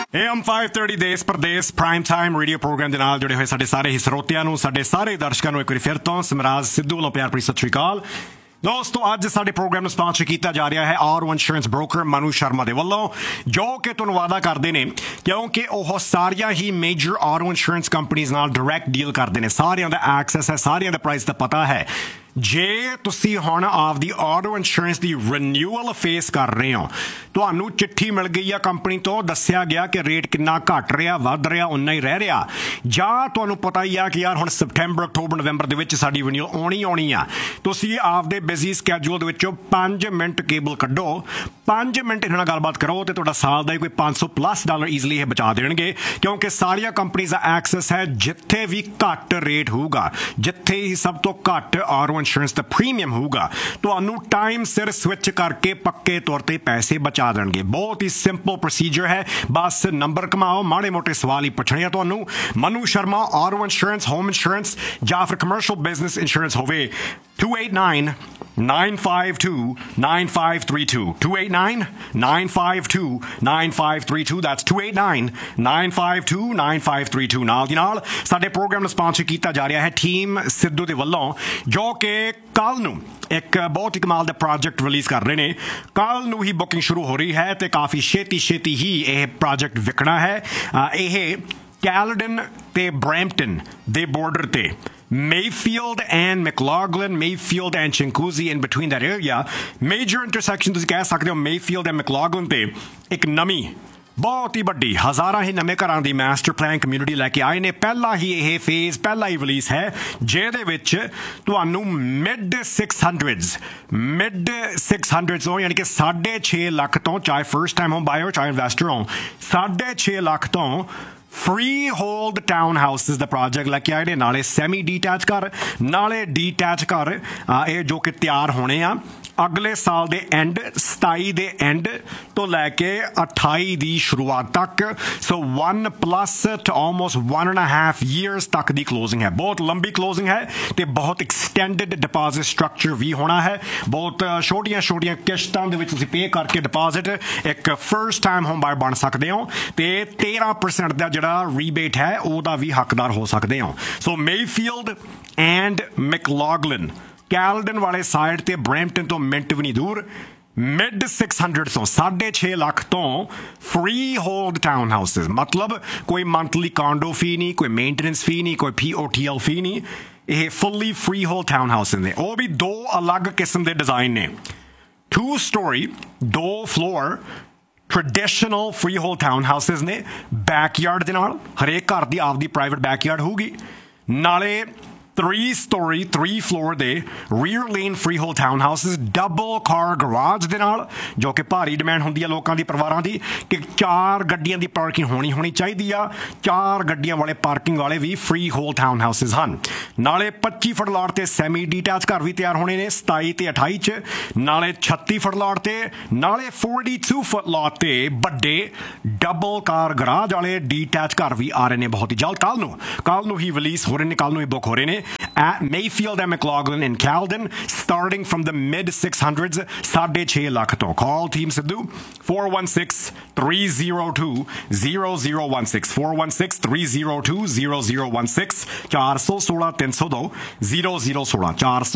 AM 530 ਦੇਸ ਪ੍ਰਦੇਸ prime time radio programme ਦੇ ਨਾਲ ਜੁੜੇ ਹੋਏ ਸਾਡੇ ਸਾਰੇ ਹੀ ਸਰੋਤਿਆਂ ਨੂੰ, ਸਾਡੇ ਸਾਰੇ ਦਰਸ਼ਕਾਂ ਨੂੰ ਇੱਕ ਵਾਰੀ ਫਿਰ ਤੋਂ ਸਮਰਾਜ ਸਿੱਧੂ ਵੱਲੋਂ ਪਿਆਰ ਭਰੀ ਸਤਿ ਸ਼੍ਰੀ ਅਕਾਲ। ਦੋਸਤੋ, ਅੱਜ ਸਾਡੇ ਪ੍ਰੋਗਰਾਮ ਨੂੰ ਸਪਾਂਸਰ ਕੀਤਾ ਜਾ ਰਿਹਾ ਹੈ R insurance broker Manu Sharma ਦੇ ਵੱਲੋਂ, ਜੋ ਕਿ ਤੁਹਾਨੂੰ ਵਾਅਦਾ ਕਰਦੇ ਨੇ ਕਿਉਂਕਿ ਉਹ ਸਾਰੀਆਂ ਹੀ ਮੇਜਰ ਆਟੋ ਇੰਸ਼ੋਰੈਂਸ ਕੰਪਨੀਆਂ ਨਾਲ ਡਾਇਰੈਕਟ ਡੀਲ ਕਰਦੇ ਨੇ। ਸਾਰਿਆਂ ਦਾ ਐਕਸੈਸ ਹੈ, ਸਾਰਿਆਂ ਦਾ ਪ੍ਰਾਈਸ ਦਾ ਪਤਾ ਹੈ। ਜੇ ਤੁਸੀਂ ਹੁਣ ਆਪਦੀ ਆਟੋ ਇੰਸ਼ੋਰੈਂਸ ਦੀ ਰੀਨਿਊਅਲ ਫੇਸ ਕਰ ਰਹੇ ਹੋ, ਤੁਹਾਨੂੰ ਚਿੱਠੀ ਮਿਲ ਗਈ ਆ ਕੰਪਨੀ ਤੋਂ, ਦੱਸਿਆ ਗਿਆ ਕਿ ਰੇਟ ਕਿੰਨਾ ਘਟ ਰਿਹਾ, ਵੱਧ ਰਿਹਾ, ਉਨਾ ਹੀ ਰਹਿ ਰਿਹਾ, ਜਾਂ ਤੁਹਾਨੂੰ ਪਤਾ ਹੀ ਆ ਕਿ ਯਾਰ ਹੁਣ ਸਪਟੈਂਬਰ, ਅਕਤੂਬਰ, ਨਵੰਬਰ ਦੇ ਵਿੱਚ ਸਾਡੀ ਰੀਨਿਊਅਲ ਆਉਣੀ ਆ, ਤੁਸੀਂ ਆਪਦੇ ਬਿਜ਼ੀ ਸਕੈਜੂਲ ਦੇ ਵਿੱਚੋਂ 5 ਮਿੰਟ ਕੇਬਲ ਕੱਢੋ, 5 ਮਿੰਟ ਇਹਨਾਂ ਨਾਲ ਗੱਲਬਾਤ ਕਰੋ ਤੇ ਤੁਹਾਡਾ ਸਾਲ ਦਾ ਹੀ ਕੋਈ $500+ ਈਜ਼ਲੀ ਇਹ ਬਚਾ ਦੇਣਗੇ। ਕਿਉਂਕਿ ਸਾਰੀਆਂ ਕੰਪਨੀਆਂ ਦਾ ਐਕਸੈਸ ਹੈ, ਜਿੱਥੇ ਵੀ ਘੱਟ ਰੇਟ ਹੋਊਗਾ, ਜਿੱਥੇ ਹੀ ਸਭ ਤੋਂ ਘੱਟ ਆਟੋ ਇੰਸ਼ੋਰੈਂਸ ਦਾ ਪ੍ਰੀਮੀਅਮ ਹੋਊਗਾ, ਤੁਹਾਨੂੰ ਟਾਈਮ ਸਿਰ ਸਵਿਚ ਕਰਕੇ ਪੱਕੇ ਤੌਰ ਤੇ ਪੈਸੇ ਬਚਾ ਦੇਣਗੇ। ਬਹੁਤ ਹੀ ਸਿੰਪਲ ਪ੍ਰੋਸੀਜਰ ਹੈ, ਬਸ ਨੰਬਰ ਘਮਾਓ, ਮਾੜੇ ਮੋਟੇ ਸਵਾਲ ਹੀ ਪੁੱਛਣੇ ਆ ਤੁਹਾਨੂੰ। Manu Sharma auto insurance, home insurance ਜਾਂ ਫਿਰ ਕਮਰਸ਼ੀਅਲ ਬਿਜ਼ਨਸ ਇੰਸ਼ੋਰੈਂਸ ਹੋਵੇ, 289-952-9532 289-952-9532 that's 289-952-9532। ਨਾਲ ਦੀ ਨਾਲ ਸਾਡੇ ਪ੍ਰੋਗਰਾਮ ਨੂੰ ਸਪਾਂਸਰ ਕੀਤਾ ਜਾ ਰਿਹਾ ਹੈ ਟੀਮ ਸਿੱਧੂ ਦੇ ਵੱਲੋਂ, ਜੋ ਕਿ ਕੱਲ ਨੂੰ ਇੱਕ ਬਹੁਤ ਹੀ ਕਮਾਲ ਦਾ ਪ੍ਰੋਜੈਕਟ ਰਿਲੀਜ਼ ਕਰ ਰਹੇ ਨੇ। ਕੱਲ ਨੂੰ ਹੀ ਬੁਕਿੰਗ ਸ਼ੁਰੂ ਹੋ ਰਹੀ ਹੈ ਤੇ ਕਾਫੀ ਛੇਤੀ ਹੀ ਇਹ ਪ੍ਰੋਜੈਕਟ ਵਿਕਣਾ ਹੈ। ਇਹ ਕੈਲਡਨ ਤੇ ਬਰੈਂਪਟਨ ਦੇ ਬਾਰਡਰ ਤੇ, Mayfield and McLaughlin, Mayfield and Chinguacousy, in between that area, major intersection ਤੁਸੀਂ ਕਹਿ ਸਕਦੇ ਹੋ Mayfield and McLaughlin ਤੇ ਇੱਕ ਨਵੀਂ ਬਹੁਤ ਹੀ ਵੱਡੀ ਹਜ਼ਾਰਾਂ ਹੀ ਨਵੇਂ ਘਰਾਂ ਦੀ ਮਾਸਟਰ ਪਲਾਨ ਕਮਿਊਨਿਟੀ ਲੈ ਕੇ ਆਏ ਨੇ। ਪਹਿਲਾ ਹੀ ਇਹ ਫੇਜ਼ ਪਹਿਲਾ ਹੀ ਰਿਲੀਜ਼ ਹੈ, ਜਿਹਦੇ ਵਿੱਚ ਤੁਹਾਨੂੰ ਮਿਡ 600s ਤੋਂ, ਯਾਨੀ ਕਿ 6.5 ਲੱਖ ਤੋਂ, ਚਾਹੇ ਫਰਸਟ ਟਾਈਮ ਹੋਮ ਬਾਇਰ ਚਾਹੇ ਇਨਵੈਸਟਰ ਹੋ, 6.5 ਲੱਖ ਤੋਂ ਫਰੀ ਹੋਲਡ ਟਾਊਨ ਹਾਊਸਿਸ ਦਾ ਪ੍ਰੋਜੈਕਟ ਲੈ ਕੇ ਆਏ ਨੇ। ਨਾਲੇ ਸੈਮੀ ਡੀਟੈਚ ਘਰ, ਨਾਲੇ ਡੀਟੈਚ ਘਰ, ਇਹ ਜੋ ਕਿ ਤਿਆਰ ਹੋਣੇ ਆ ਅਗਲੇ ਸਾਲ ਦੇ ਐਂਡ, 27 ਦੇ ਐਂਡ ਤੋਂ ਲੈ ਕੇ 28 ਦੀ ਸ਼ੁਰੂਆਤ ਤੱਕ। ਸੋ 1+ to almost 1.5 years ਤੱਕ ਦੀ ਕਲੋਜ਼ਿੰਗ ਹੈ। ਬਹੁਤ ਲੰਬੀ ਕਲੋਜ਼ਿੰਗ ਹੈ ਤੇ ਬਹੁਤ ਐਕਸਟੈਂਡਡ ਡਿਪੋਜ਼ਿਟ ਸਟਰਕਚਰ ਵੀ ਹੋਣਾ ਹੈ। ਬਹੁਤ ਛੋਟੀਆਂ ਕਿਸ਼ਤਾਂ ਦੇ ਵਿੱਚ ਤੁਸੀਂ ਪੇ ਕਰਕੇ ਡਿਪੋਜ਼ਿਟ ਇੱਕ ਫਰਸਟ ਟਾਈਮ ਹੋਮ ਬਾਇਰ ਬਣ ਸਕਦੇ ਹੋ ਤੇ 13% ਦਾ ਜਿਹੜਾ ਰੀਬੇਟ ਹੈ ਉਹਦਾ ਵੀ ਹੱਕਦਾਰ ਹੋ ਸਕਦੇ ਹੋ। ਸੋ ਮੇਫੀਲਡ ਐਂਡ ਮੈਕਲੌਗਲਿਨ, ਕੈਲਡਨ ਵਾਲੇ ਸਾਈਡ ਤੇ ਬਰੈਂਪਟਨ ਤੋਂ ਮਿੰਟ ਵੀ ਨਹੀਂ ਦੂਰ, ਮਿਡ 600 ਤੋਂ 6.5 ਲੱਖ ਤੋਂ ਫਰੀ ਹੋਲਡ ਟਾਊਨ ਹਾਊਸਿਸ। ਮਤਲਬ ਕੋਈ ਮੰਥਲੀ ਕਾਂਡੋ ਫੀ ਨਹੀਂ, ਕੋਈ ਮੇਨਟੇਨੈਂਸ ਫੀ ਨਹੀਂ, ਕੋਈ POTL ਫੀ ਨਹੀਂ। ਇਹ ਫੁੱਲੀ ਫਰੀ ਹੋਲਡ ਟਾਊਨ ਹਾਊਸਿਸ ਨੇ। ਉਹ ਵੀ ਦੋ ਅਲੱਗ ਕਿਸਮ ਦੇ ਡਿਜ਼ਾਈਨ ਨੇ, 2 story 2 floor traditional free hold town houses ਨੇ, ਬੈਕਯਾਰਡ ਦੇ ਨਾਲ। ਹਰੇਕ ਘਰ ਦੀ ਆਪਦੀ ਪ੍ਰਾਈਵੇਟ ਬੈਕਯਾਰਡ ਹੋਊਗੀ। ਨਾਲੇ 3 story 3 floor ਦੇ rear lane free hold town houses, double ਕਾਰ ਗਰਾਜ ਦੇ ਨਾਲ, ਜੋ ਕਿ ਭਾਰੀ ਡਿਮਾਂਡ ਹੁੰਦੀ ਹੈ ਲੋਕਾਂ ਦੀ, ਪਰਿਵਾਰਾਂ ਦੀ, ਕਿ 4 ਗੱਡੀਆਂ ਦੀ ਪਾਰਕਿੰਗ ਹੋਣੀ ਚਾਹੀਦੀ ਆ। 4 ਗੱਡੀਆਂ ਵਾਲੇ ਪਾਰਕਿੰਗ ਵਾਲੇ ਵੀ ਫਰੀ ਹੋਲਡ ਟਾਊਨ ਹਾਊਸਿਸ ਹਨ। ਨਾਲੇ 25 ਫੁੱਟ ਲਾਟ ਤੇ ਸੈਮੀ ਡੀਟੈਚ ਘਰ ਵੀ ਤਿਆਰ ਹੋਣੇ ਨੇ 27 ਤੇ 28 ਚ। ਨਾਲੇ 36 ਫੁੱਟ ਲਾਟ ਤੇ, ਨਾਲੇ 42 ਫੁੱਟ ਲਾਟ ਤੇ ਵੱਡੇ ਡਬਲ ਕਾਰ ਗਰਾਜ ਵਾਲੇ ਡੀਟੈਚ ਘਰ ਵੀ ਆ ਰਹੇ ਨੇ ਬਹੁਤ ਹੀ ਜਲਦ। ਕੱਲ ਨੂੰ ਹੀ ਰਿਲੀਜ਼ ਹੋ ਰਹੇ ਨੇ, ਕੱਲ ਨੂੰ ਹੀ ਬੁੱਕ ਹੋ ਰਹੇ ਨੇ at Mayfield and McLaughlin in Caldon, starting from the mid 600s, 6.5 lakh to. Call Team Sidhu, 416-302-0016, 416-302-0016, 416-302-0016,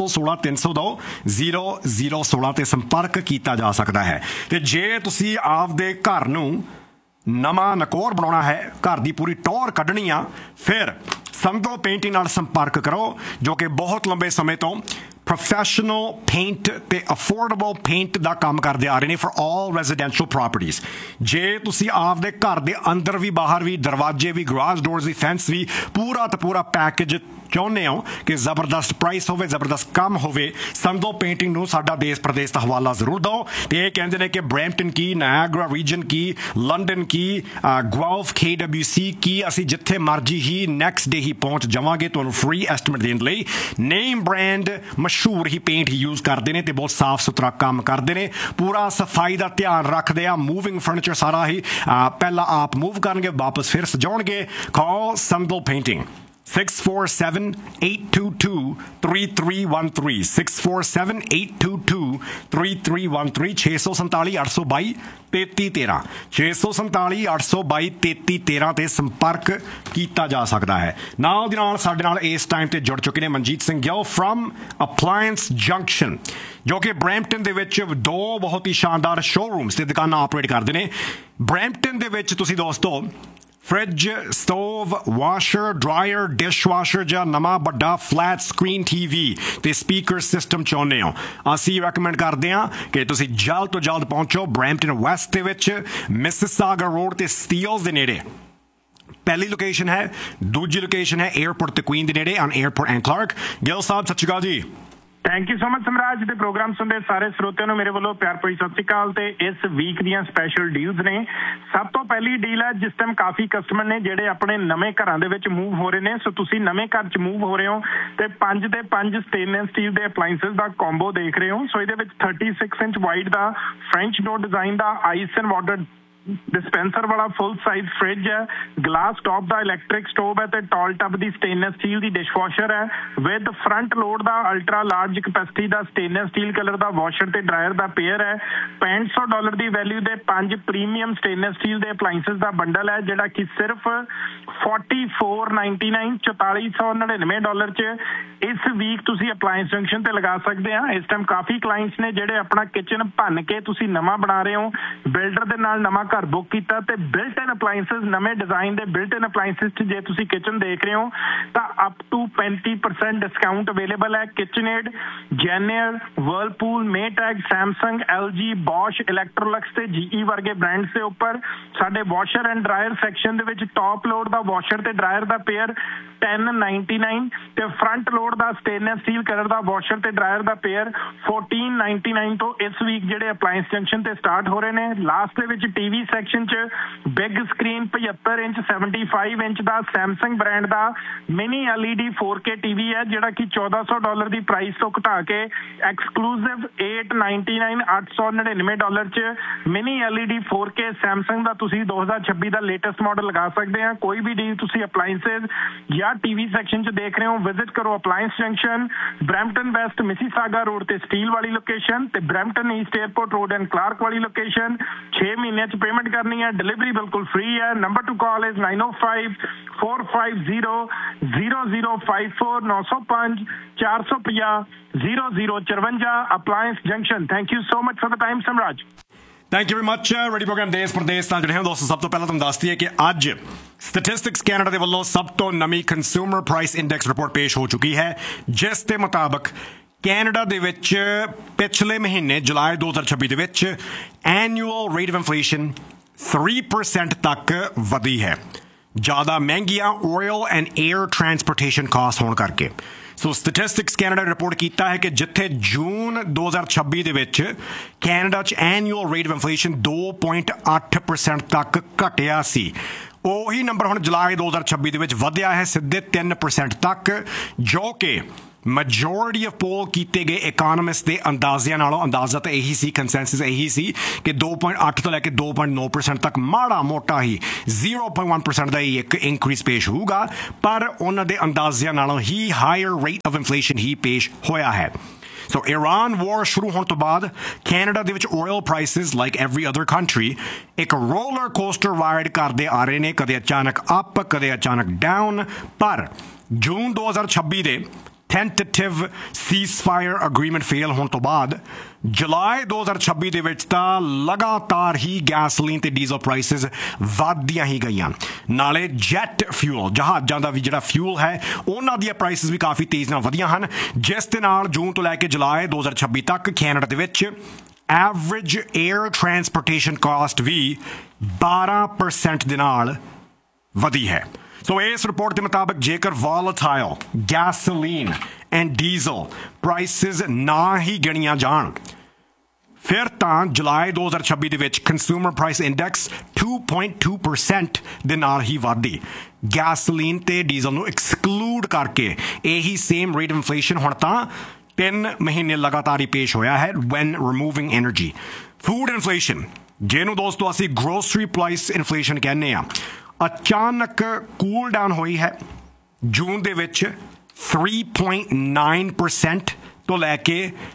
416-302-0016 ਤੇ ਸੰਪਰਕ ਕੀਤਾ ਜਾ ਸਕਦਾ ਹੈ। ਤੇ ਜੇ ਤੁਸੀਂ ਆਪਦੇ ਘਰ ਨੂੰ ਨਵਾਂ ਨਕੋਰ ਬਣਾਉਣਾ ਹੈ, ਘਰ ਦੀ ਪੂਰੀ ਟੌਰ ਕੱਢਣੀ ਆ, ਫਿਰ ਸੰਧੋ ਪੇਂਟਿੰਗ ਨਾਲ ਸੰਪਰਕ ਕਰੋ, ਜੋ ਕਿ ਬਹੁਤ ਲੰਬੇ ਸਮੇਂ ਤੋਂ ਪ੍ਰੋਫੈਸ਼ਨਲ ਪੇਂਟ ਤੇ ਅਫੋਰਡੇਬਲ ਪੇਂਟ ਦਾ ਕੰਮ ਕਰਦੇ ਆ ਰਹੇ ਨੇ ਫॉर ਆਲ ਰੈਜ਼ੀਡੈਂਸ਼ੀਅਲ ਪ੍ਰੋਪਰਟੀਜ਼। ਜੇ ਤੁਸੀਂ ਆਪਦੇ ਘਰ ਦੇ ਅੰਦਰ ਵੀ ਬਾਹਰ ਵੀ, ਦਰਵਾਜ਼ੇ ਵੀ, ਗਰਾਜ ਡੋਰਸ ਵੀ, ਫੈਂਸ ਵੀ, ਪੂਰਾ ਤੇ ਪੂਰਾ ਪੈਕੇਜ ਚਾਹੁੰਦੇ ਹੋ ਕਿ ਜ਼ਬਰਦਸਤ ਪ੍ਰਾਈਸ ਹੋਵੇ, ਜ਼ਬਰਦਸਤ ਕੰਮ ਹੋਵੇ, ਸੰਧੋ ਪੇਂਟਿੰਗ ਨੂੰ ਸਾਡਾ ਦੇਸ਼ ਪ੍ਰਦੇਸ਼ ਦਾ ਹਵਾਲਾ ਜ਼ਰੂਰ ਦਿਓ। ਤੇ ਇਹ ਕਹਿੰਦੇ ਨੇ ਕਿ ਬਰੈਂਪਟਨ ਕੀ, ਨਾਇਆਗਰਾ ਰੀਜਨ ਕੀ, ਲੰਡਨ ਕੀ, ਗੁਆਲਫ KWC ਕੀ, ਅਸੀਂ ਜਿੱਥੇ ਮਰਜੀ ਹੀ ਨੈਕਸਟ ਡੇ ਹੀ ਪਹੁੰਚ ਜਾਵਾਂਗੇ ਤੁਹਾਨੂੰ ਫ੍ਰੀ ਐਸਟੀਮੇਟ ਦੇਣ ਲਈ। ਨੇਮ ਬ੍ਰਾਂਡ ਮਸ਼ਹੂਰ ਹੀ ਪੇਂਟ ਹੀ ਯੂਜ਼ ਕਰਦੇ ਨੇ ਤੇ ਬਹੁਤ ਸਾਫ਼ ਸੁਥਰਾ ਕੰਮ ਕਰਦੇ ਨੇ, ਪੂਰਾ ਸਫਾਈ ਦਾ ਧਿਆਨ ਰੱਖਦੇ ਆ। ਮੂਵਿੰਗ ਫਰਨੀਚਰ ਸਾਰਾ ਹੀ ਪਹਿਲਾਂ ਆਪ ਮੂਵ ਕਰਨਗੇ, ਵਾਪਸ ਫਿਰ ਸਜਾਉਣਗੇ। ਕਾਲ ਸੰਧੋ ਪੇਂਟਿੰਗ 647-822-3313 647-822-3313 647-822-3313 647-822-3313 ਤੇ ਸੰਪਰਕ ਕੀਤਾ ਜਾ ਸਕਦਾ ਹੈ। ਨਾਲ ਦੀ ਨਾਲ ਸਾਡੇ ਨਾਲ ਇਸ ਟਾਈਮ ਤੇ ਜੁੜ ਚੁੱਕੇ ਨੇ Manjeet Singh Gill firm appliance junction, ਜੋ ਕਿ ਬਰੈਂਪਟਨ ਦੇ ਵਿੱਚ ਦੋ ਬਹੁਤ ਹੀ ਸ਼ਾਨਦਾਰ ਸ਼ੋਰੂਮਸ ਤੇ ਦੁਕਾਨਾਂ ਆਪਰੇਟ ਕਰਦੇ ਨੇ। ਬਰੈਂਪਟਨ ਦੇ ਵਿੱਚ ਤੁਸੀਂ ਦੋਸਤੋ fridge, stove, washer, dryer, dishwasher ਜਾਂ ਨਵਾਂ ਵੱਡਾ ਫਲੈਟ ਸਕਰੀਨ TV ਤੇ ਸਪੀਕਰ ਸਿਸਟਮ ਚਾਹੁੰਦੇ ਹੋ, ਅਸੀਂ ਰეკਮੈਂਡ ਕਰਦੇ ਹਾਂ ਕਿ ਤੁਸੀਂ ਜਲਦ ਤੋਂ ਜਲਦ ਪਹੁੰਚੋ ਬਰੈਂਪਟਨ ਵੈਸਟ ਦੇ ਵਿੱਚ ਮਿਸਿਸਾਗਾ ਰੋਡ ਤੇ ਸਟੀਲਸ ਦੇ ਨੇੜੇ। ਪਹਿਲੀ ਲੋਕੇਸ਼ਨ ਹੈ, ਦੂਜੀ ਲੋਕੇਸ਼ਨ ਹੈ 에ਅਰਪੋਰਟ ਤੇ ਕੁਈਨ ਦੇ ਨੇੜੇ on airport and Clark. Gill ਸਾਹਿਬ ਸਤਿ ਸ਼੍ਰੀ ਅਕਾਲ ਜੀ। ਥੈਂਕ ਯੂ ਸੋ ਮਚ ਸਮਰਾਜ। ਦੇ ਪ੍ਰੋਗਰਾਮ ਸੁਣਦੇ ਸਾਰੇ ਸਰੋਤਿਆਂ ਨੂੰ ਮੇਰੇ ਵੱਲੋਂ ਪਿਆਰ ਭਰੀ ਸਤਿ ਸ਼੍ਰੀ ਅਕਾਲ। ਤੇ ਇਸ ਵੀਕ ਦੀਆਂ ਸਪੈਸ਼ਲ ਡੀਲਸ ਨੇ। ਸਭ ਤੋਂ ਪਹਿਲੀ ਡੀਲ ਹੈ, ਜਿਸ ਟਾਈਮ ਕਾਫੀ ਕਸਟਮਰ ਨੇ ਜਿਹੜੇ ਆਪਣੇ ਨਵੇਂ ਘਰਾਂ ਦੇ ਵਿੱਚ ਮੂਵ ਹੋ ਰਹੇ ਨੇ। ਸੋ ਤੁਸੀਂ ਨਵੇਂ ਘਰ 'ਚ ਮੂਵ ਹੋ ਰਹੇ ਹੋ ਤੇ 5 ਦੇ 5 ਸਟੇਨਲੈਸ ਸਟੀਲ ਦੇ ਅਪਲਾਈਐਂਸਿਸ ਦਾ ਕੰਬੋ ਦੇਖ ਰਹੇ ਹੋ। ਸੋ ਇਹਦੇ ਵਿੱਚ 36 inch wide the French door design the ice and water dispenser वाला फुल साइज फ्रिज है, ग्लास टॉप का इलैक्ट्रिक स्टोव है ते टॉल टब की स्टेनलेस स्टील की डिशवॉशर है विद फ्रंट लोड का अल्ट्रा लार्ज कैपेसिटी का स्टेनलेस स्टील कलर का वॉशर ते ड्रायर का पेयर है। $65 की वैल्यू के 5 प्रीमियम स्टेनलेस स्टील के अप्लाइंसेस का बंडल है, जिहड़ा कि सिर्फ $4499 $4499 च इस वीक तुसी अप्लायंस जंक्शन ते लगा सकते हैं। इस टाइम काफ़ी क्लाइंट्स ने जिहड़े अपना किचन भन के तुसी नवां बना रहे हो, बिल्डर दे नाल नवां घर बुक किया ते बिल्ट इन अप्लायंसेस नवे डिजाइन के बिल्ट इन अप्लायंसेस च जे तुसी किचन देख रहे हो तो अप टू 20% डिस्काउंट अवेलेबल है। KitchenAid, जेनियर, Whirlpool, मेटैग, Samsung, LG, Bosch, इलैक्ट्रोलक्स ते GE वर्गे ब्रांड्स के उपर साडे washer and dryer section they which top load का वॉशर ते ड्रायर का पेयर $1099 ते फ्रंट लोड का स्टेनलेस स्टील कलर का वॉशर ते ड्रायर का पेयर $1499 तो इस वीक जिहड़े अप्लायंस जंक्शन ते स्टार्ट हो रहे हैं। लास्ट दे विच टीवी सैक्शन च बिग स्क्रीन 75 इंच 75 इंच का सैमसंग ब्रांड का मिनी LED 4K TV है, जिहड़ा कि $1400 की प्राइस तो घटा के एक्सक्लूसिव $899 $899 च मिनी LED 4K सैमसंग का तुसी 2026 का लेटेस्ट मॉडल लगा सकते हैं। कोई भी डील तुसी अप्लायंसेज या टीवी सैक्शन च देख रहे हो, विजिट करो appliance junction, Brampton waste Mississauga road ते स्टील वाली लोकेशन ते Brampton east airport road and Clark वाली लोकेशन। 6 महीने च पेमेंट करनी है, डिलीवरी बिल्कुल फ्री है। Number two call is 905-450-0054 905 450 0054 appliance junction. Thank you so much for the time Samraj. Thank you very much. Ready programme ਦੇਸ਼ ਪ੍ਰਦੇਸ਼ ਨਾਲ ਜੁੜੇ ਹੋ ਦੋਸਤੋ। ਸਭ ਤੋਂ ਪਹਿਲਾਂ ਤੁਹਾਨੂੰ ਦੱਸ ਦਈਏ ਕਿ ਅੱਜ ਸਟੈਟਿਸਟਿਕਸ ਕੈਨੇਡਾ ਦੇ ਵੱਲੋਂ ਸਭ ਤੋਂ ਨਵੀਂ ਕੰਜ਼ਿਊਮਰ ਪ੍ਰਾਈਸ ਇੰਡੈਕਸ ਰਿਪੋਰਟ ਪੇਸ਼ ਹੋ ਚੁੱਕੀ ਹੈ, ਜਿਸ ਦੇ ਮੁਤਾਬਕ ਕੈਨੇਡਾ ਦੇ ਵਿੱਚ ਪਿਛਲੇ ਮਹੀਨੇ ਜੁਲਾਈ 2026 ਦੇ ਵਿੱਚ ਐਨੂਅਲ ਰੇਟ ਆਫ ਇਨਫਲੇਸ਼ਨ 3% ਤੱਕ ਵਧੀ ਹੈ, ਜ਼ਿਆਦਾ ਮਹਿੰਗੀਆਂ oil and air transportation caste ਹੋਣ ਕਰਕੇ। ਸੋ ਸਟੈਟਿਸਟਿਕਸ ਕੈਨੇਡਾ ਨੇ ਰਿਪੋਰਟ ਕੀਤਾ ਹੈ ਕਿ ਜਿੱਥੇ ਜੂਨ 2026 ਦੇ ਵਿੱਚ ਕੈਨੇਡਾ 'ਚ ਐਨੂਅਲ ਰੇਟ ਆਫ ਇਨਫਲੇਸ਼ਨ 2.8% ਤੱਕ ਘਟਿਆ ਸੀ, ਉਹੀ ਨੰਬਰ ਹੁਣ ਜੁਲਾਈ 2026 ਦੇ ਵਿੱਚ ਵਧਿਆ ਹੈ ਸਿੱਧੇ 3% ਤੱਕ, ਜੋ ਕਿ ਮੈਜੋਰਿਟੀ ਆਫ ਪੋਲ ਕੀਤੇ ਗਏ ਇਕਾਨਮਿਸਟ ਦੇ ਅੰਦਾਜ਼ਿਆਂ ਨਾਲੋਂ ਅੰਦਾਜ਼ਾ ਤਾਂ ਇਹੀ ਸੀ, ਕੰਸੈਂਸਸ ਇਹੀ ਸੀ ਕਿ 2.8 ਤੋਂ ਲੈ ਕੇ 2.9% ਤੱਕ ਮਾੜਾ ਮੋਟਾ ਹੀ 0.1% ਦਾ ਹੀ ਇੱਕ ਇਨਕਰੀਜ਼ ਪੇਸ਼ ਹੋਊਗਾ, ਪਰ ਉਹਨਾਂ ਦੇ ਅੰਦਾਜ਼ਿਆਂ ਨਾਲੋਂ ਹੀ ਹਾਇਰ ਰੇਟ ਆਫ ਇਨਫਲੇਸ਼ਨ ਹੀ ਪੇਸ਼ ਹੋਇਆ ਹੈ। ਸੋ ਈਰਾਨ ਵਾਰ ਸ਼ੁਰੂ ਹੋਣ ਤੋਂ ਬਾਅਦ ਕੈਨੇਡਾ ਦੇ ਵਿੱਚ oil prices like every other country ਇੱਕ ਰੋਲਰ ਕੋਸਟਰ ਰਾਈਡ ਕਰਦੇ ਆ ਰਹੇ ਨੇ, ਕਦੇ ਅਚਾਨਕ ਅਪ ਕਦੇ ਅਚਾਨਕ ਡਾਊਨ। ਪਰ ਜੂਨ 2026 ਦੇ ਟੈਂਟੇਟਿਵ ਸੀਜ਼ਫਾਇਰ ਅਗਰੀਮੈਂਟ ਫੇਲ ਹੋਣ ਤੋਂ ਬਾਅਦ ਜੁਲਾਈ 2026 ਦੇ ਵਿੱਚ ਤਾਂ ਲਗਾਤਾਰ ਹੀ ਗੈਸੋਲੀਨ ਤੇ ਡੀਜ਼ਲ ਪ੍ਰਾਈਸਿਸ ਵੱਧਦੀਆਂ ਹੀ ਗਈਆਂ। ਨਾਲੇ ਜੈਟ ਫਿਊਲ, ਜਹਾਜ਼ਾਂ ਦਾ ਵੀ ਜਿਹੜਾ ਫਿਊਲ ਹੈ, ਉਹਨਾਂ ਦੀਆਂ ਪ੍ਰਾਈਸਿਸ ਵੀ ਕਾਫੀ ਤੇਜ਼ ਨਾਲ ਵਧੀਆਂ ਹਨ, ਜਿਸ ਦੇ ਨਾਲ ਜੂਨ ਤੋਂ ਲੈ ਕੇ ਜੁਲਾਈ 2026 ਤੱਕ ਕੈਨੇਡਾ ਦੇ ਵਿੱਚ ਐਵਰੇਜ 에ਅਰ ਟਰਾਂਸਪੋਰਟੇਸ਼ਨ ਕਾਸਟ ਵੀ 12% ਦੇ ਨਾਲ ਵਧੀ ਹੈ। ਸੋ ਇਸ ਰਿਪੋਰਟ ਦੇ ਮੁਤਾਬਕ ਜੇਕਰ volatile gasoline and diesel prices ਨਾ ਹੀ ਗਿਣੀਆਂ ਜਾਣ, ਫਿਰ ਤਾਂ ਜੁਲਾਈ 2026 ਦੇ ਵਿੱਚ ਕੰਜ਼ਿਊਮਰ ਪ੍ਰਾਈਸ ਇੰਡੈਕਸ 2.2% ਦੇ ਨਾਲ ਹੀ ਵਧੀ। ਗੈਸੋਲੀਨ ਤੇ ਡੀਜ਼ਲ ਨੂੰ ਐਕਸਕਲੂਡ ਕਰਕੇ ਇਹੀ ਸੇਮ ਰੇਟ ਆਫ ਇਨਫਲੇਸ਼ਨ ਹੁਣ ਤਾਂ 3 ਮਹੀਨੇ ਲਗਾਤਾਰ ਹੀ ਪੇਸ਼ ਹੋਇਆ ਹੈ van removing energy. Food inflation, ਜਿਹਨੂੰ ਦੋਸਤੋ ਅਸੀਂ ਗਰੋਸਰੀ ਪ੍ਰਾਈਸ ਇਨਫਲੇਸ਼ਨ ਕਹਿੰਦੇ ਆ, ਅਚਾਨਕ ਕੂਲ ਡਾਊਨ ਹੋਈ ਹੈ ਜੂਨ ਦੇ ਵਿੱਚ 3.9% ਤੋਂ ਲੈ ਕੇ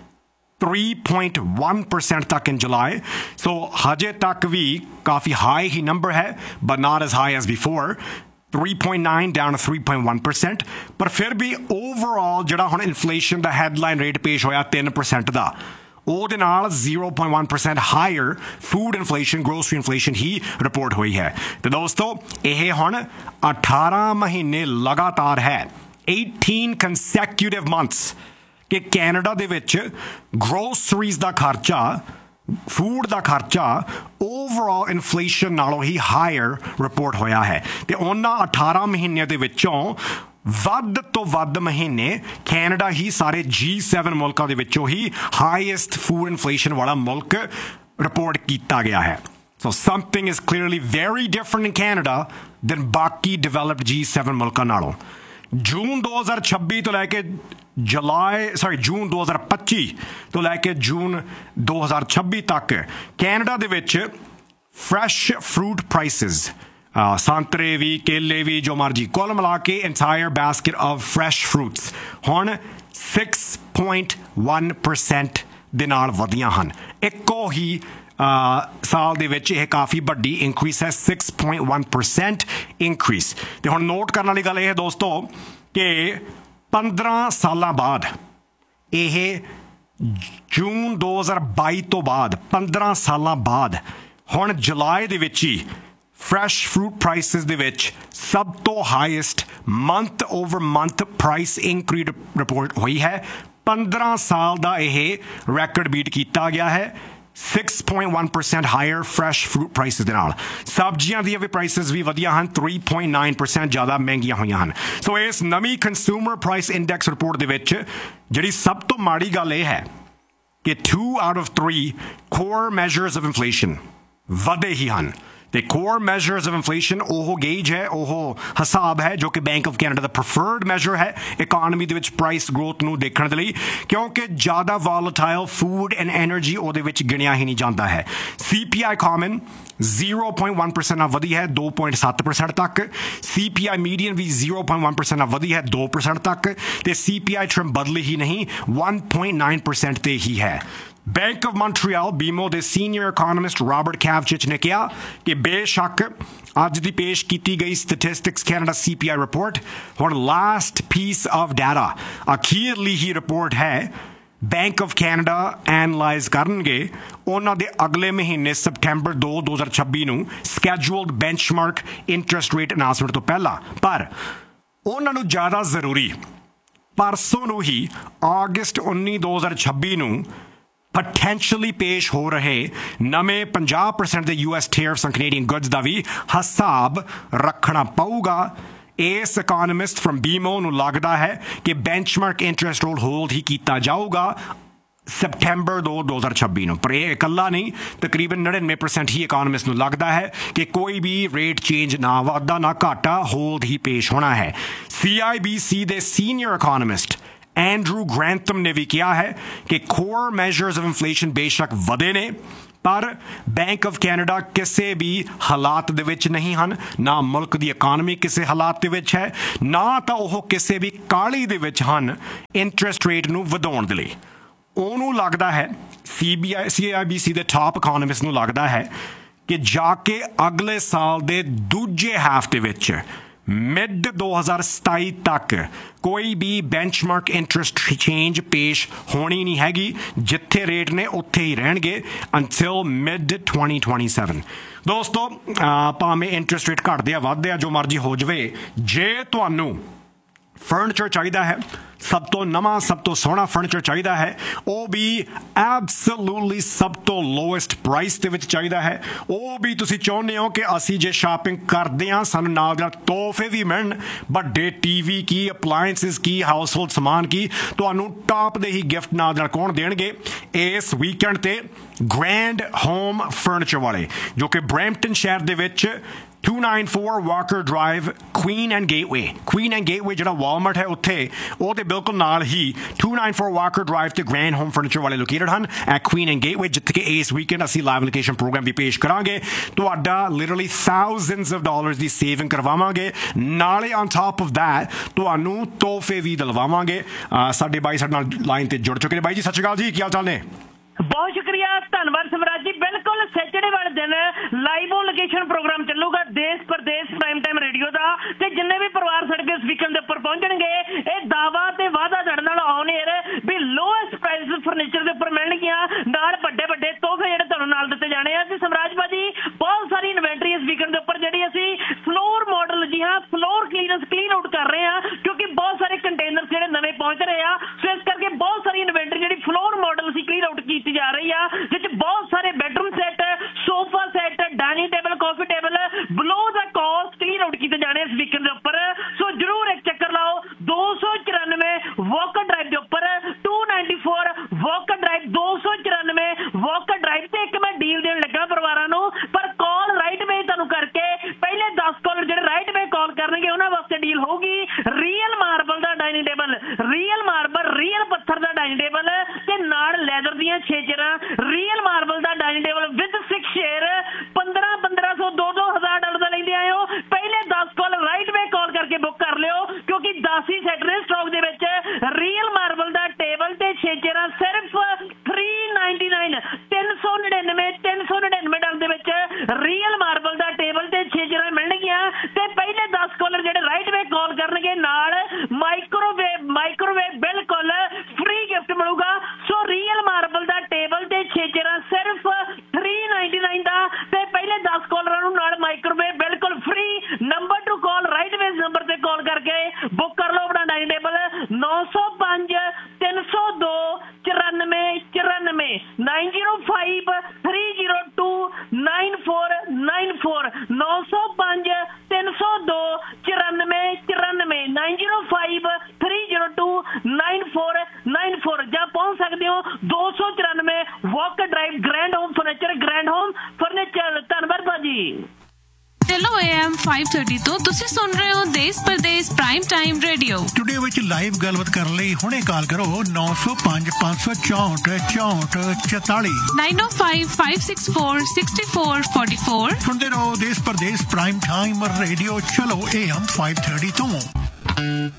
3.1% ਤੱਕ in July. So ਹਜੇ ਤੱਕ ਵੀ ਕਾਫੀ ਹਾਈ ਹੀ ਨੰਬਰ ਹੈ, but not as high as before. 3.9 down to 3.1%. ਪਰ ਫਿਰ ਵੀ overall ਜਿਹੜਾ ਹੁਣ ਇਨਫਲੇਸ਼ਨ ਦਾ ਹੈਡਲਾਈਨ ਰੇਟ ਪੇਸ਼ ਹੋਇਆ 3% ਦਾ, ਉਹਦੇ ਨਾਲ 0.1% hire food inflation, grocery inflation ਹੀ ਰਿਪੋਰਟ ਹੋਈ ਹੈ। ਤੇ ਦੋਸਤੋ ਇਹ ਹੁਣ 18 ਮਹੀਨੇ ਲਗਾਤਾਰ ਹੈ, 18 consecutive months ਕਿ ਕੈਨੇਡਾ ਦੇ ਵਿੱਚ ਗਰੋਸਰੀਜ਼ ਦਾ ਖਰਚਾ, ਫੂਡ ਦਾ ਖਰਚਾ ਓਵਰਆਲ ਇਨਫਲੇਸ਼ਨ ਨਾਲੋਂ ਹੀ ਹਾਇਰ ਰਿਪੋਰਟ ਹੋਇਆ ਹੈ। ਤੇ ਉਹਨਾਂ 18 ਮਹੀਨਿਆਂ ਦੇ ਵਿੱਚੋਂ ਵੱਧ ਤੋਂ ਵੱਧ ਮਹੀਨੇ ਕੈਨੇਡਾ ਹੀ ਸਾਰੇ G7 ਮੁਲਕਾਂ ਦੇ ਵਿੱਚੋਂ ਹੀ ਹਾਈਐਸਟ ਫੂਡ ਇਨਫਲੇਸ਼ਨ ਵਾਲਾ ਮੁਲਕ ਰਿਪੋਰਟ ਕੀਤਾ ਗਿਆ ਹੈ। So something is clearly very different in Canada than ਬਾਕੀ ਡਿਵੈਲਪਡ G7 ਮੁਲਕਾਂ ਨਾਲੋਂ। ਜੂਨ 2026 ਤੋਂ ਲੈ ਕੇ ਜੂਨ 2025 ਤੋਂ ਲੈ ਕੇ ਜੂਨ 2026 ਤੱਕ ਕੈਨੇਡਾ ਦੇ ਵਿੱਚ ਫਰੈਸ਼ ਫਰੂਟ ਪ੍ਰਾਈਸਿਸ, ਸੰਤਰੇ ਵੀ, ਕੇਲੇ ਵੀ, ਜੋ ਮਰਜੀ, ਕੁੱਲ ਮਿਲਾ ਕੇ entire basket of fresh fruits ਹੁਣ 6.1% ਦੇ ਨਾਲ ਵਧੀਆਂ ਹਨ। ਇੱਕੋ ਹੀ ਸਾਲ ਦੇ ਵਿੱਚ ਇਹ ਕਾਫੀ ਵੱਡੀ ਇਨਕਰੀਸ ਹੈ, 6.1% ਇਨਕਰੀਸ। ਤੇ ਹੁਣ ਨੋਟ ਕਰਨ ਵਾਲੀ ਗੱਲ ਇਹ ਹੈ ਦੋਸਤੋ ਕਿ 15 ਸਾਲਾਂ ਬਾਅਦ, ਇਹ ਜੂਨ 2022 ਤੋਂ ਬਾਅਦ 15 ਸਾਲਾਂ ਬਾਅਦ ਹੁਣ ਜੁਲਾਈ ਦੇ ਵਿੱਚ ਹੀ ਫਰੈਸ਼ ਫਰੂਟ ਪ੍ਰਾਈਸਿਸ ਦੇ ਵਿੱਚ ਸਭ ਤੋਂ highest month over month price increase report ਹੋਈ ਹੈ। 15 ਸਾਲ ਦਾ ਇਹ ਰੈਕੋਰਡ ਬੀਟ ਕੀਤਾ ਗਿਆ ਹੈ 6.1% ਹਾਇਰ ਫਰੈਸ਼ ਫਰੂਟ ਪ੍ਰਾਈਸਿਸ ਦੇ ਨਾਲ। ਸਬਜ਼ੀਆਂ ਦੀਆਂ ਵੀ ਪ੍ਰਾਈਸਿਸ ਵੀ ਵਧੀਆ ਹਨ, 3.9% ਜ਼ਿਆਦਾ ਮਹਿੰਗੀਆਂ ਹੋਈਆਂ ਹਨ। ਸੋ ਇਸ ਨਵੀਂ ਕੰਜ਼ਿਊਮਰ ਪ੍ਰਾਈਸ ਇੰਡੈਕਸ ਰਿਪੋਰਟ ਦੇ ਵਿੱਚ ਜਿਹੜੀ ਸਭ ਤੋਂ ਮਾੜੀ ਗੱਲ ਇਹ ਹੈ ਕਿ 2 out of 3 core measures of inflation ਵਧੇ ਹੀ ਹਨ। ਤੇ ਕੋਰ ਮੈਜਰਸ ਆਫ ਇਨਫਲੇਸ਼ਨ ਉਹ ਗੇਜ ਹੈ, ਉਹ ਹਿਸਾਬ ਹੈ ਜੋ ਕਿ bank of Canada the preferred measure ਹੈ ਇਕਾਨਮੀ ਦੇ ਵਿੱਚ ਪ੍ਰਾਈਸ ਗਰੋਥ ਨੂੰ ਦੇਖਣ ਦੇ ਲਈ, ਕਿਉਂਕਿ ਜ਼ਿਆਦਾ ਵੋਲੇਟਾਈਲ ਫੂਡ ਐਂਡ ਐਨਰਜੀ ਉਹਦੇ ਵਿੱਚ ਗਿਣਿਆ ਹੀ ਨਹੀਂ ਜਾਂਦਾ ਹੈ। CPI ਕਾਮਨ 0.1% ਨਾਲ ਵਧੀ ਹੈ 2.7% ਤੱਕ, CPI ਮੀਡੀਅਨ ਵੀ 0.1% ਨਾਲ ਵਧੀ ਹੈ 2% ਤੱਕ, ਤੇ CPI ਟ੍ਰਿਮ ਬਦਲੀ ਹੀ ਨਹੀਂ 1.9% ਤੇ ਹੀ ਹੈ। ਬੈਂਕ ਆਫ ਮੌਂਟਰੀਅਲ BMO ਦੇ ਸੀਨੀਅਰ ਇਕੋਨੋਮਿਸਟ ਰਾਬਰਟ ਕੈਵਚਿਚ ਨੇ ਕਿਹਾ ਕਿ ਬੇਸ਼ੱਕ ਅੱਜ ਦੀ ਪੇਸ਼ ਕੀਤੀ ਗਈ ਸਟੈਟਿਸਟਿਕਸ ਕੈਨੇਡਾ CPI ਰਿਪੋਰਟ ਹੁਣ last piece of data, ਅਖੀਰਲੀ he report ਹੈ, ਬੈਂਕ ਆਫ ਕੈਨੇਡਾ ਐਨਲਾਈਜ਼ ਕਰਨਗੇ ਉਹਨਾਂ ਦੇ ਅਗਲੇ ਮਹੀਨੇ ਸਪਟੈਂਬਰ 2, 2026 ਨੂੰ ਸਕੈਜੂਲਡ ਬੈਂਚਮਾਰਕ ਇੰਟਰਸਟ ਰੇਟ ਅਨਾਉਂਸਮੈਂਟ ਤੋਂ ਪਹਿਲਾਂ। ਪਰ ਉਹਨਾਂ ਨੂੰ ਜ਼ਿਆਦਾ ਜ਼ਰੂਰੀ ਪਰਸੋਂ ਨੂੰ ਹੀ ਅਗਸਤ 19, 2026 ਨੂੰ potentially ਪੇਸ਼ ਹੋ ਰਹੇ ਨਵੇਂ 50% ਦੇ US tariffs on Canadian goods ਦਾ ਵੀ ਹਿਸਾਬ ਰੱਖਣਾ ਪਊਗਾ। ਇਸ ਇਕੋਨੋਮਿਸਟ ਫਰਮ BMO ਨੂੰ ਲੱਗਦਾ ਹੈ ਕਿ ਬੈਂਚਮਾਰਕ ਇੰਟਰਸਟ ਰੇਟ ਹੋਲਡ ਹੀ ਕੀਤਾ ਜਾਊਗਾ ਸਪਟੈਂਬਰ 2, 2026 ਨੂੰ। ਪਰ ਇਹ ਇਕੱਲਾ ਨਹੀਂ, ਤਕਰੀਬਨ 99% ਹੀ ਇਕੋਨੋਮਿਸਟ ਨੂੰ ਲੱਗਦਾ ਹੈ ਕਿ ਕੋਈ ਵੀ ਰੇਟ ਚੇਂਜ ਨਾ ਵਾਧਾ ਨਾ ਘਾਟਾ ਹੋਲਡ ਹੀ ਪੇਸ਼ ਹੋਣਾ ਹੈ। CIBC ਦੇ ਸੀਨੀਅਰ ਇਕੋਨੋਮਿਸਟ ਐਂਡਰੂ ਗ੍ਰੈਂਥਮ ਨੇ ਵੀ ਕਿਹਾ ਹੈ ਕਿ ਕੋਰ ਮੈਜਰਸ ਆਫ ਇਨਫਲੇਸ਼ਨ ਬੇਸ਼ੱਕ ਵਧੇ ਨੇ, ਪਰ ਬੈਂਕ ਆਫ ਕੈਨੇਡਾ ਕਿਸੇ ਵੀ ਹਾਲਾਤ ਦੇ ਵਿੱਚ ਨਹੀਂ ਹਨ, ਨਾ ਮੁਲਕ ਦੀ ਇਕਾਨਮੀ ਕਿਸੇ ਹਾਲਾਤ ਦੇ ਵਿੱਚ ਹੈ, ਨਾ ਤਾਂ ਉਹ ਕਿਸੇ ਵੀ ਕਾਹਲੀ ਦੇ ਵਿੱਚ ਹਨ ਇੰਟਰਸਟ ਰੇਟ ਨੂੰ ਵਧਾਉਣ ਦੇ ਲਈ। ਉਹਨੂੰ ਲੱਗਦਾ ਹੈ, CIBC ਦੇ ਟਾਪ ਇਕੋਨੋਮਿਸਟ ਨੂੰ ਲੱਗਦਾ ਹੈ ਕਿ ਜਾ ਕੇ ਅਗਲੇ ਸਾਲ ਦੇ ਦੂਜੇ ਹਾਫ ਦੇ ਵਿੱਚ ਮਿਡ 2027 ਤੱਕ ਕੋਈ ਵੀ ਬੈਂਚਮਾਰਕ ਇੰਟਰਸਟ ਚੇਂਜ ਪੇਸ਼ ਹੋਣੀ ਨਹੀਂ ਹੈਗੀ, ਜਿੱਥੇ ਰੇਟ ਨੇ ਉੱਥੇ ਹੀ ਰਹਿਣਗੇ until mid 2027। ਦੋਸਤੋ ਭਾਵੇਂ ਇੰਟਰਸਟ ਰੇਟ ਘਟਦੇ ਆ ਵੱਧਦੇ ਆ, ਜੋ ਮਰਜ਼ੀ ਹੋ ਜਾਵੇ, ਜੇ ਤੁਹਾਨੂੰ ਫਰਨੀਚਰ ਚਾਹੀਦਾ ਹੈ, ਸਭ ਤੋਂ ਨਵਾਂ ਸਭ ਤੋਂ ਸੋਹਣਾ ਫਰਨੀਚਰ ਚਾਹੀਦਾ ਹੈ, ਉਹ ਵੀ ਐਬਸੋਲੂਟਲੀ ਸਭ ਤੋਂ ਲੋਐਸਟ ਪ੍ਰਾਈਸ ਦੇ ਵਿੱਚ ਚਾਹੀਦਾ ਹੈ, ਉਹ ਵੀ ਤੁਸੀਂ ਚਾਹੁੰਦੇ ਹੋ ਕਿ ਅਸੀਂ ਜੇ ਸ਼ਾਪਿੰਗ ਕਰਦੇ ਹਾਂ ਸਾਨੂੰ ਨਾਲ ਨਾਲ ਤੋਹਫੇ ਵੀ ਮਿਲਣ, ਵੱਡੇ TV ਕੀ, ਅਪਲਾਇੰਸਿਸ ਕੀ, ਹਾਊਸ ਹੋਲਡ ਸਮਾਨ ਕੀ, ਤੁਹਾਨੂੰ ਟਾਪ ਦੇ ਹੀ ਗਿਫਟ ਨਾਲ ਨਾਲ ਕੌਣ ਦੇਣਗੇ ਇਸ ਵੀਕਐਂਡ ਤੇ? ਗ੍ਰੈਂਡ ਹੋਮ ਫਰਨੀਚਰ ਵਾਲੇ, ਜੋ ਕਿ ਬਰੈਂਪਟਨ ਸ਼ਹਿਰ ਦੇ ਵਿੱਚ 294 Walker drive, Queen and gateway ਜਿਹੜਾ ਵਾਲਮਾਰਟ ਹੈ ਉੱਥੇ, ਉਹਦੇ ਬਿਲਕੁਲ ਨਾਲ ਹੀ 294 ਵਾਕਰ ਡਰਾਈਵ ਤੇ ਗ੍ਰੈਂਡ ਹੋਮ ਫਰਨੀਚਰ ਵਾਲੇ ਲੋਕੇਟਡ ਹਨ ਐਟ ਕੁਈਨ ਐਂਡ ਗੇਟਵੇ, ਜਿੱਥੇ ਕਿ ਇਸ ਵੀਕਐਂਡ ਅਸੀਂ ਲਾਈਵ ਲੋਕੇਸ਼ਨ ਪ੍ਰੋਗਰਾਮ ਵੀ ਪੇਸ਼ ਕਰਾਂਗੇ। ਤੁਹਾਡਾ literally thousands of dollars the saving ਕਰਵਾਵਾਂਗੇ, ਨਾਲੇ ਔਨ ਟਾਪ ਆਫ ਦੈਟ ਤੁਹਾਨੂੰ ਤੋਹਫੇ ਵੀ ਦਿਲਵਾਵਾਂਗੇ। ਸਾਡੇ ਬਾਈ ਸਾਡੇ ਨਾਲ ਲਾਈਨ ਤੇ ਜੁੜ ਚੁੱਕੇ ਨੇ। ਬਾਈ ਜੀ ਸਤਿ ਸ਼੍ਰੀ ਅਕਾਲ ਜੀ, ਕੀ ਹਾਲ ਚਾਲ ਨੇ? ਬਹੁਤ ਸ਼ੁਕਰੀਆ, ਧੰਨਵਾਦ ਸਮਰਾਜ ਜੀ। ਬਿਲਕੁਲ ਸੈਚਰਡੇ ਵਾਲੇ ਦਿਨ ਲਾਈਵ ਔਨ ਲੋਕੇਸ਼ਨ ਪ੍ਰੋਗਰਾਮ ਚੱਲੂਗਾ ਦੇਸ਼ ਪ੍ਰਦੇਸ਼ ਪ੍ਰਾਈਮ ਟਾਈਮ ਰੇਡੀਓ ਦਾ, ਤੇ ਜਿੰਨੇ ਵੀ ਪਰਿਵਾਰ ਸਾਡੇ ਇਸ ਵੀਕਐਂਡ ਦੇ ਉੱਪਰ ਪਹੁੰਚਣਗੇ ਇਹ ਦਾਵਾ ਤੇ ਵਾਅਦਾ ਸਾਡੇ ਨਾਲ on air we lowest price furniture ਦੇ ਉੱਪਰ ਮਿਲਣਗੀਆਂ, ਨਾਲ ਵੱਡੇ ਵੱਡੇ ਤੋਹਫੇ ਜਿਹੜੇ ਤੁਹਾਨੂੰ ਨਾਲ ਦਿੱਤੇ ਜਾਣੇ ਆ। ਤੇ ਸਮਰਾਜ ਭਾਜੀ ਬਹੁਤ ਸਾਰੀ ਇਨਵੈਂਟਰੀ ਇਸ ਵੀਕਐਂਡ ਦੇ ਉੱਪਰ ਜਿਹੜੀ ਅਸੀਂ ਫਲੋਰ ਮਾਡਲ ਜੀ ਹਾਂ ਫਲੋਰ ਕਲੀਨ ਆਊਟ ਕਰ ਰਹੇ ਹਾਂ, ਕਿਉਂਕਿ ਬਹੁਤ ਸਾਰੇ ਕੰਟੇਨਰ ਜਿਹੜੇ ਨਵੇਂ ਪਹੁੰਚ ਰਹੇ ਆ, ਸੋ ਇਸ ਕਰਕੇ ਬਹੁਤ ਸਾਰੀ ਇਨਵੈਂਟਰੀ ਜਿਹੜੀ ਫਲੋਰ ਮਾਡਲ ਅਸੀਂ ਕਲੀਨ ਆਊਟ ਕੀਤੀ ਜਾ ਰਹੀ ਆ, ਜਿਸ ਬਹੁਤ ਸਾਰੇ bedroom set, sofa set, dining table, ਕਾਫੀ ਟੇਬਲ ਬਿਲੋ ਦਾ ਕਾਸਟ ਕਲੀਨ ਆਊਟ ਕੀਤੇ ਜਾਣੇ ਇਸ ਵੀਕਐਂਡ ਦੇ ਉੱਪਰ। ਸੋ ਜਰੂਰ ਇੱਕ ਚੱਕਰ ਲਾਓ। 294 ਵਾਕਰ ਡਰਾਈਵ ਦੇ ਉੱਪਰ 294 ਵਾਕਰ ਡਰਾਈਵ 294 ਵਾਕਰ ਡਰਾਈਵ ਤੇ ਇੱਕ ਮੈਂ ਡੀਲ ਦੇਣ ਲੱਗਾ ਪਰਿਵਾਰਾਂ ਨੂੰ, ਪਰ ਕਾਲ ਰਾਈਟ ਵੇ ਤੁਹਾਨੂੰ ਕਰਕੇ ਪਹਿਲੇ 10 ਕਾਲਰ ਜਿਹੜੇ ਰਾਈਟ ਵੇ ਕਾਲ ਕਰਨਗੇ ਉਹਨਾਂ ਵਾਸਤੇ ਡੀਲ ਹੋਊਗੀ ਰੀਅਲ ਮਾਰਬਲ ਦਾ dining table, real marble real ਪੱਥਰ ਦਾ ਡਾਈਨਿੰਗ ਟੇਬਲ ਤੇ ਨਾਲ ਲੈਦਰ ਦੀਆਂ 6 ਚੇਅਰਾਂ, real marble the dining table with 6 chair 1500 $2,000 ਦਾ ਲੈਂਦੇ ਆਏ ਹੋ। ਪਹਿਲੇ 10 ਕਾਲ ਰਾਈਟ ਵੇ ਕਾਲ ਕਰਕੇ ਬੁੱਕ ਕਰ ਲਿਓ, ਕਿਉਂਕਿ 10 ਹੀ ਸੈਟ ਨੇ ਸਟਾਕ ਦੇ ਵਿੱਚ। ਰੀਅਲ ਮਾਰਬਲ ਦਾ ਟੇਬਲ ਤੇ 6 ਚੇਅਰਾਂ ਸਿਰਫ $399 $399 ਦੇ ਵਿੱਚ ਰੀਅਲ ਮਾਰਬਲ ਦਾ ਟੇਬਲ ਤੇ 6 ਚੇਅਰਾਂ ਮਿਲਣਗੀਆਂ। ਤੇ ਪਹਿਲੇ 10 ਕਾਲਰ ਜਿਹੜੇ ਰਾਈਟ ਵੇ ਕਾਲ ਕਰਨਗੇ ਨਾਲ ਮਾਈਕ੍ਰੋਵੇਵ ਬਿਲਕੁਲ ਫ੍ਰੀ ਗਿਫਟ ਮਿਲੂਗਾ। ਸੋ ਰੀਅਲ ਮਾਰਬਲ ਦਾ ਟੇਬਲ ਤੇ 6 ਚੇਅਰਾਂ ਸਿਰਫ $399 ਦਾ, ਤੇ ਪਹਿਲੇ 10 ਕਾਲਰਾਂ ਨੂੰ ਨਾਲ ਮਾਈਕ੍ਰੋਵੇਵ ਬਿਲਕੁਲ ਫ੍ਰੀ। ਨੰਬਰ ਟੂ ਕਾਲ ਰਾਈਟ ਵੇ ਨੰਬਰ ਤੇ ਕਾਲ ਕਰਕੇ ਬੁੱਕ ਕਰ ਲਓ ਆਪਣਾ ਡਾਈਨਿੰਗ ਟੇਬਲ 905 302 9494 905 302 9494 905 302 9494 905 302 9494 ਜਾਂ ਪਹੁੰਚ ਸਕਦੇ ਹੋ 294 Walker drive grand home furniture. ਧੰਨਵਾਦ ਭਾਜੀ। ਚਲੋ AM 530 ਤੋਂ ਤੁਸੀਂ ਸੁਣ ਰਹੇ ਹੋ ਦੇਸ਼ Pradesh prime time radio. Today ਵਿੱਚ ਲਾਈਵ ਗੱਲਬਾਤ ਕਰਨ ਲਈ ਹੁਣੇ ਕਾਲ ਕਰੋ 905 564 44 905 564 6444। ਸੁਣਦੇ ਰਹੋ ਦੇਸ਼ ਪ੍ਰਦੇਸ਼ ਪ੍ਰਾਈਮ ਟਾਈਮ ਰੇਡੀਓ। ਚਲੋ AM 530 ਤੋਂ।